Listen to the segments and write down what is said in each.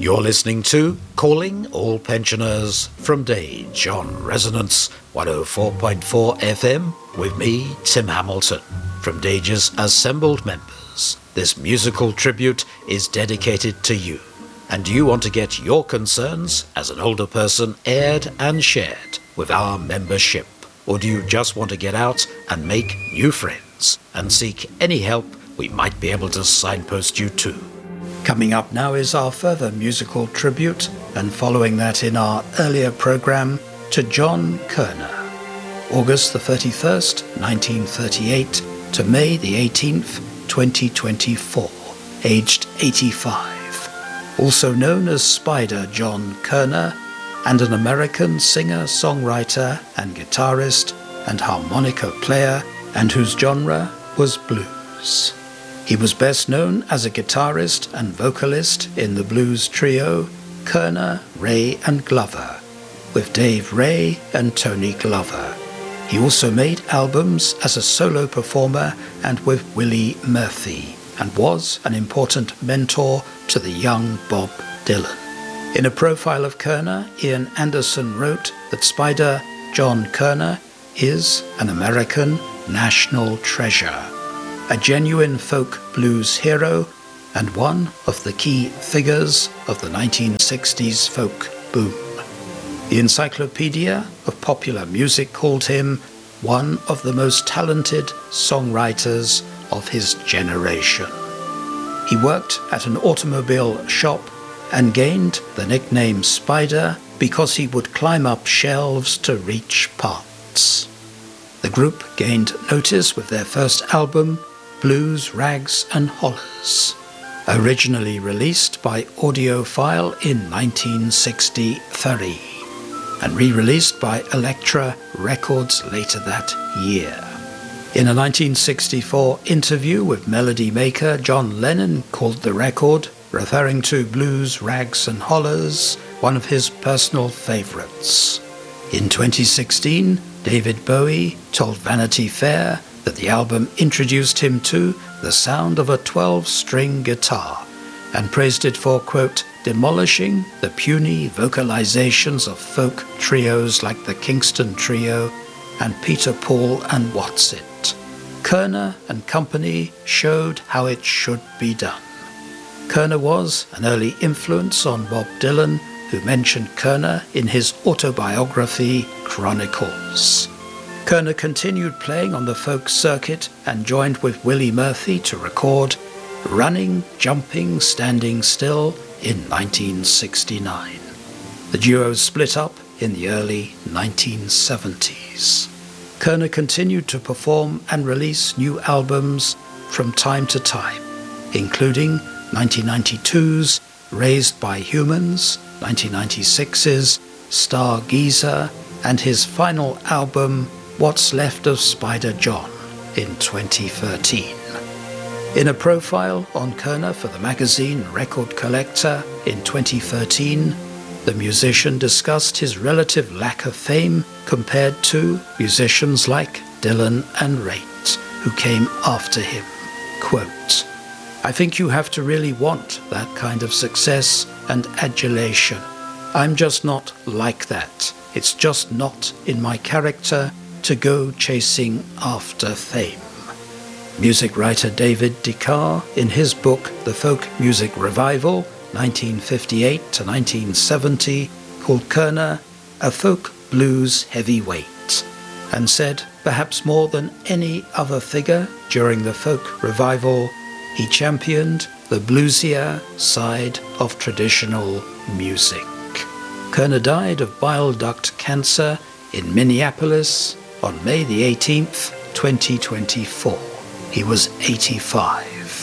You're listening to Calling All Pensioners from Dage on Resonance 104.4 FM with me, Tim Hamilton. From Dage's assembled members, this musical tribute is dedicated to you. And do you want to get your concerns as an older person aired and shared with our membership? Or do you just want to get out and make new friends and seek any help we might be able to signpost you to? Coming up now is our further musical tribute, and following that in our earlier program, to John Koerner, August the 31st, 1938 to May the 18th, 2024, aged 85. Also known as Spider John Koerner, and an American singer, songwriter and guitarist and harmonica player, and whose genre was blues. He was best known as a guitarist and vocalist in the blues trio Koerner, Ray and Glover, with Dave Ray and Tony Glover. He also made albums as a solo performer and with Willie Murphy, and was an important mentor to the young Bob Dylan. In a profile of Koerner, Ian Anderson wrote that Spider John Koerner is an American national treasure, a genuine folk blues hero, and one of the key figures of the 1960s folk boom. The Encyclopedia of Popular Music called him one of the most talented songwriters of his generation. He worked at an automobile shop and gained the nickname Spider because he would climb up shelves to reach parts. The group gained notice with their first album, Blues, Rags and Hollers, originally released by Audiophile in 1963 and re-released by Elektra Records later that year. In a 1964 interview with melody maker John Lennon called the record, referring to Blues, Rags and Hollers, one of his personal favorites. In 2016, David Bowie told Vanity Fair that the album introduced him to the sound of a 12-string guitar and praised it for, quote, demolishing the puny vocalizations of folk trios like the Kingston Trio and Peter, Paul and What's-It. Koerner and company showed how it should be done. Koerner was an early influence on Bob Dylan, who mentioned Koerner in his autobiography, Chronicles. Koerner continued playing on the folk circuit and joined with Willie Murphy to record Running, Jumping, Standing Still in 1969. The duo split up in the early 1970s. Koerner continued to perform and release new albums from time to time, including 1992's Raised by Humans, 1996's Stargazer, and his final album, What's Left of Spider John, in 2013. In a profile on Koerner for the magazine Record Collector in 2013, the musician discussed his relative lack of fame compared to musicians like Dylan and Raitt, who came after him. Quote, I think you have to really want that kind of success and adulation. I'm just not like that. It's just not in my character to go chasing after fame. Music writer David DeCar, in his book The Folk Music Revival, 1958 to 1970, called Koerner a folk blues heavyweight, and said, perhaps more than any other figure during the folk revival, he championed the bluesier side of traditional music. Koerner died of bile duct cancer in Minneapolis on May the 18th, 2024. He was 85.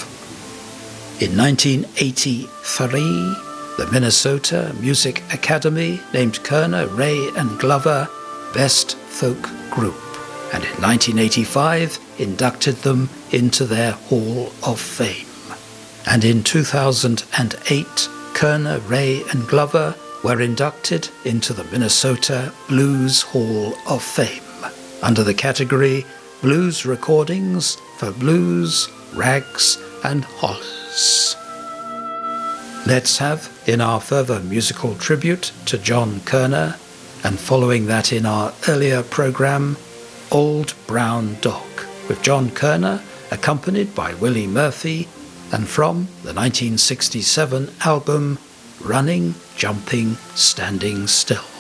In 1983, the Minnesota Music Academy named Koerner, Ray and Glover Best Folk Group, and in 1985 inducted them into their Hall of Fame. And in 2008, Koerner, Ray and Glover were inducted into the Minnesota Blues Hall of Fame under the category Blues Recordings for Blues, Rags and Hollers. Let's have, in our further musical tribute to John Kerner, and following that in our earlier programme, Old Brown Dog, with John Kerner accompanied by Willie Murphy, and from the 1967 album Running, Jumping, Standing Still.